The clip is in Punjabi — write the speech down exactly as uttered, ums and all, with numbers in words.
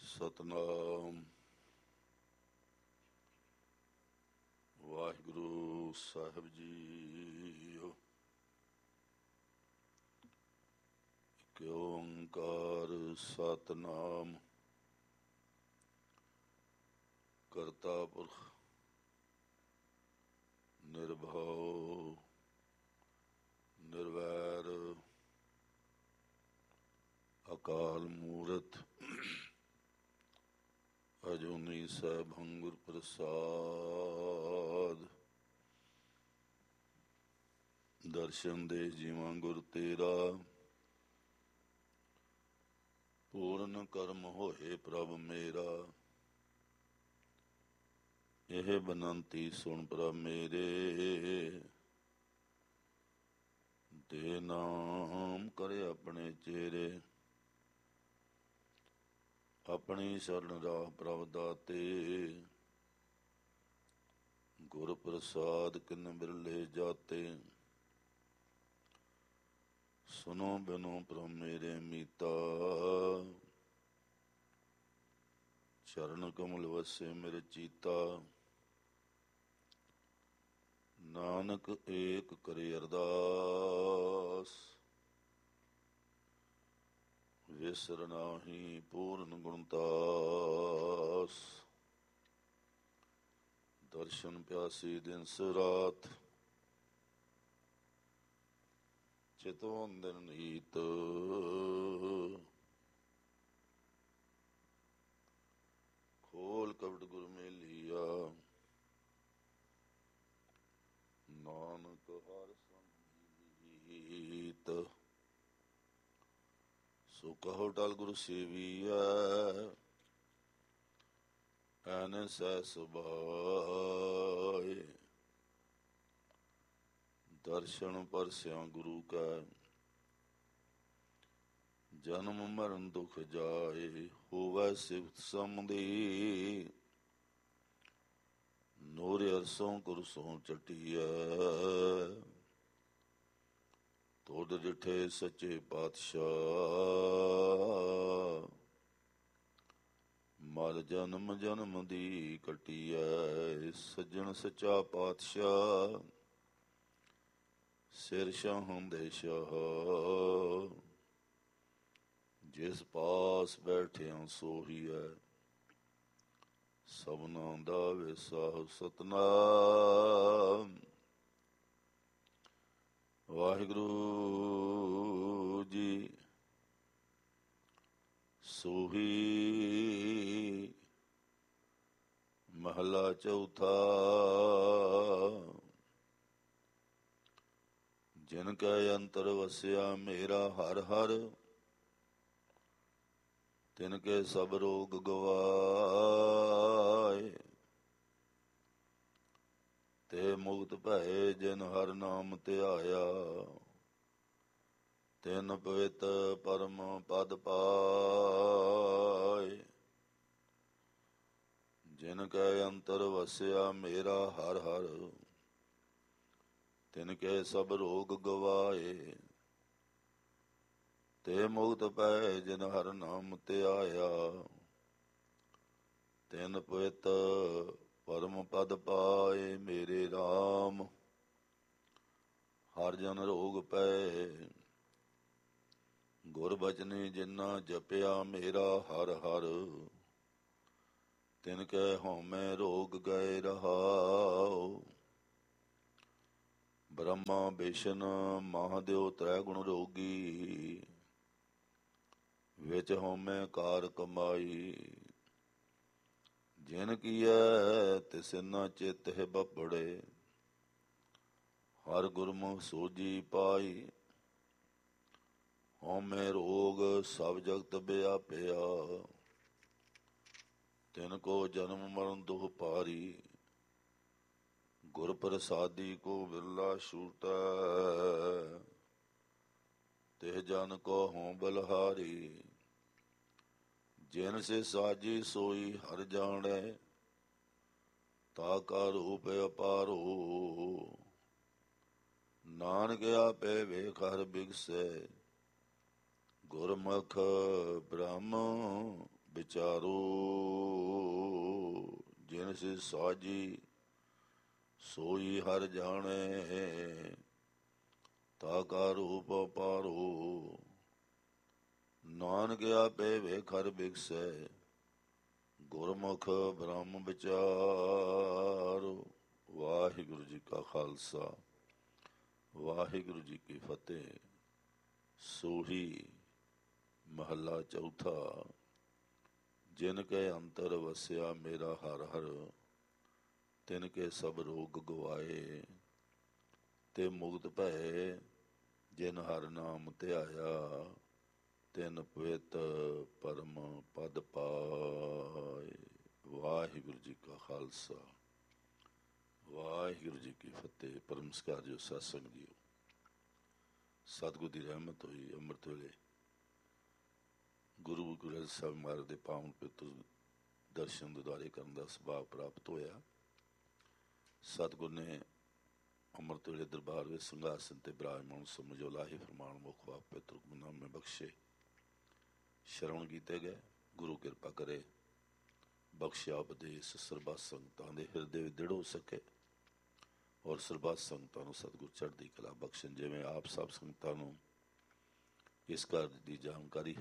ਸਤਨਾਮ। ਵਾਹਿਗੁਰੂ ਸਾਹਿਬ ਜੀਓ। ਇਕ ਓੰਕਾਰ ਸਤਨਾਮ। ਕਰਤਾ ਪੁਰਖ ਨਿਰਭਉ ਨਿਰਵੈਰ ਅਕਾਲ ਮੂਰਤ ਅਜੂਨੀ ਸੈਭੰ ਗੁਰ ਪ੍ਰਸਾਦ। ਦਰਸ਼ਨ ਦੇ ਜੀਵਾਂ ਗੁਰ ਤੇਰਾ, ਪੂਰਨ ਕਰਮ ਹੋਏ ਪ੍ਰਭ ਮੇਰਾ। ਇਹ ਬਨੰਤੀ ਸੁਣ ਪ੍ਰਭ ਮੇਰੇ, ਦੇ ਨਾਮ ਕਰੇ ਆਪਣੇ ਚੇਰੇ। ਆਪਣੀ ਸ਼ਰਨ ਰਾਹ ਪ੍ਰਭ ਦਾਤੇ, ਗੁਰ ਪ੍ਰਸਾਦ ਕਿਨ ਬਿਰਲੇ ਜਾਤੇ। ਸੁਨੋ ਬਿਨੋ ਪ੍ਰਭ ਮੇਰੇ ਮੀਤਾ, ਚਰਨ ਕਮਲ ਵਸੇ ਮੇਰੇ ਚੀਤਾ। ਨਾਨਕ ਏਕ ਕਰੇ ਅਰਦਾਸ, ਵਿਸਰ ਨਾਹੀ ਪੂਰਨ ਗੁਣਤਾਸ। ਦਰਸ਼ਨ ਪਿਆਸੀ ਦਿਨ ਰਾਤ, ਚਿਤੋਂ ਦਿਨ ਨੀਤ। ਖੋਲ ਕਪਟ ਗੁਰ ਮੇਲੀਆ, ਨਾਨਕ ਹਰਿ ਸੰਗੀਤ। ਸੋ ਕਹੋ ਟਲ ਗੁਰ ਸੇਵੀਐ, ਐਨੈ ਸਹਿ ਸੁਭਾਏ। ਦਰਸ਼ਨ ਪਰਸਿਆ ਗੁਰੂ ਕੈ, ਜਨਮ ਮਰਨ ਦੁਖ ਜਾਏ। ਹੋਵੈ ਸਿਫਤ ਸਮਦੀ, ਨੂਰ ਅਰਸੋਂ ਕੁਰਸੋਂ ਚਟੀਐ। ਤੁਧ ਡਿਠੇ ਸੱਚੇ ਪਾਤਸ਼ਾਹ, ਮਰ ਜਨਮ ਜਨਮ ਦੀ ਕਟੀਐ। ਸੱਜਣ ਸੱਚਾ ਪਾਤਸ਼ਾਹ, ਸਿਰ ਸ਼ਾਹਾਂ ਦੇ ਸ਼ਾਹ। ਜਿਸ ਪਾਸ ਬੈਠਿਆ ਸੋਹੀਐ, ਸਭਨਾ ਦਾ ਵਿਸਾਹੁ। ਸਤਨਾਮ। ਵਾਹਿਗੁਰੂ ਜੀ। ਸੋਹੀ ਮਹਲਾ ਚੌਥਾ। ਜਿਨ ਕੈ ਅੰਤਰ ਵਸਿਆ ਮੇਰਾ ਹਰਿ ਹਰਿ, ਤਿਨ ਕੇ ਸਭ ਰੋਗ ਗਵਾਏ। ਤੇ ਮੁਕਤ ਭਏ ਜਿਨ ਹਰਿ ਨਾਮ ਧਿਆਇਆ, ਤਿਨ ਪਵਿੱਤ ਪਰਮ ਪਦ ਪਾਏ। ਜਿਨ ਕੈ ਅੰਤਰ ਵਸਿਆ ਮੇਰਾ ਹਰਿ ਹਰਿ, ਤਿਨ ਕੇ ਸਭ ਰੋਗ ਗਵਾਏ। ਤੇ ਮੁਕਤ ਪਏ ਜਿਨ ਹਰਿ ਨਾਮ ਧਿਆਇਆ, ਤਿਨ ਪਵਿੱਤ ਪਰਮ ਪਦ ਪਾਏ। ਮੇਰੇ ਰਾਮ ਹਰਿ ਜਨ ਰੋਗ ਪਏ, ਗੁਰ ਬਚਨੀ ਜਿਨਾ ਜਪਿਆ ਮੇਰਾ ਹਰਿ ਹਰਿ। ਤਿਨ ਕੈ ਹਉਮੈ ਰੋਗ ਗਏ ਰਹਾਉ। ਬ੍ਰਹਮਾ ਵਿਸ਼ਨ ਮਹਾਦੇਵ ਤ੍ਰੈ ਗੁਣ ਰੋਗੀ, ਵਿੱਚ ਹਉਮੈ ਕਾਰ ਕਮਾਈ। ਜਿਨ ਕੀਐ ਤਿਸ ਨਾ ਚਿਤ ਹੈ ਬਪੜੇ, ਹਰਿ ਗੁਰਮੁਖ ਸੋਝੀ ਪਾਈ। ਹਉਮੈ ਰੋਗ ਸਭ ਜਗਤ ਵਿਆਪਿਆ, ਤਿਨ ਕੋ ਜਨਮ ਮਰਨ ਦੁਖ ਭਾਰੀ। ਗੁਰ ਪ੍ਰਸਾਦੀ ਕੋ ਬਿਰਲਾ ਛੂਟੈ, ਤਿਹ ਜਨ ਕੋ ਹੋਂ ਬਲਹਾਰੀ। ਜਿਨ ਸੇ ਸਾਜੀ ਸੋਈ ਹਰਿ ਜਾਣੈ, ਤਾ ਕਾ ਰੂਪ ਅਪਾਰੋ। ਨਾਨਕ ਆਪੇ ਵੇਖ ਹਰਿ ਬਿਗਸੈ, ਗੁਰਮੁਖ ਬ੍ਰਹਮ ਵਿਚਾਰੋ ਜਿਨ ਸੇ ਸਾਜੀ ਸੋਈ ਹਰ ਜਾਣੇ ਤਾ ਕਾ ਰੂਪ ਪਾਰੋ ਨਾਨਕ ਆਪੇ ਵੇਖਰ ਬਿਗਸੈ ਗੁਰਮੁਖ ਬ੍ਰਹਮ ਵਿਚਾਰੋ। ਵਾਹਿਗੁਰੂ ਜੀ ਕਾ ਖਾਲਸਾ ਵਾਹਿਗੁਰੂ ਜੀ ਕੀ ਫਤਿਹ। ਸੋਹੀ ਮਹੱਲਾ ਚੌਥਾ। ਜਿਨ ਕੇ ਅੰਤਰ ਵਸਿਆ ਮੇਰਾ ਹਰ ਹਰ ਤਿਨ ਕੇ ਸਭ ਰੋਗ ਗਵਾਏ ਤੇ ਮੁਕਤ ਭਏ ਜਿਨ ਹਰ ਨਾਮ ਧਿਆਇਆ ਤਿਨ ਪਵਿੱਤ ਪਰਮ ਪਦ ਪਾਏ। ਵਾਹਿਗੁਰੂ ਜੀ ਕਾ ਖਾਲਸਾ ਵਾਹਿਗੁਰੂ ਜੀ ਕੀ ਫਤਿਹ। ਪਰਮ ਸਤਿਕਾਰਯੋਗ ਸਾਧ ਸੰਗਤ ਜੀਓ, ਸਤਿਗੁਰ ਦੀ ਰਹਿਮਤ ਹੋਈ। ਅੰਮ੍ਰਿਤ ਵੇਲੇ ਗੁਰੂ ਗ੍ਰੰਥ ਸਾਹਿਬ ਮਹਾਰਾਜ ਦੇ ਪਾਵਨ ਪਵਿੱਤਰ ਦਰਸ਼ਨ ਦਿਦਾਰੇ ਕਰਨ ਦਾ ਸੁਭਾਗ ਪ੍ਰਾਪਤ ਹੋਇਆ। ਸਤਿਗੁਰ ਨੇ ਅੰਮ੍ਰਿਤ ਵੇਲੇ ਦਰਬਾਰ ਵਿੱਚ ਸਿੰਘਾਸਨ ਤੇ ਬਿਰਾਜਮਾਨ ਸਮਝੋ ਲਾਹੇ ਫਰਮਾਨ ਮੁਖ ਵਾਕ ਪਵਿੱਤਰ ਹੁਕਮਨਾਮੇ ਬਖਸ਼ੇ ਸ਼ਰਵਣ ਕੀਤੇ ਗਏ। ਗੁਰੂ ਕਿਰਪਾ ਕਰੇ ਬਖਸ਼ਿਆ ਉਪਦੇਸ਼ ਸਰਬੱਤ ਸੰਗਤਾਂ ਦੇ ਹਿਰਦੇ ਵਿੱਚ ਦ੍ਰਿੜ ਹੋ ਸਕੇ ਔਰ ਸਰਬੱਤ ਸੰਗਤਾਂ ਨੂੰ ਸਤਿਗੁਰ ਚੜ੍ਹਦੀ ਕਲਾ ਬਖਸ਼ਣ। ਜਿਵੇਂ ਆਪ ਸਭ ਸੰਗਤਾਂ ਨੂੰ ਇਸ ਘਰ ਦੀ ਜਾਣਕਾਰੀ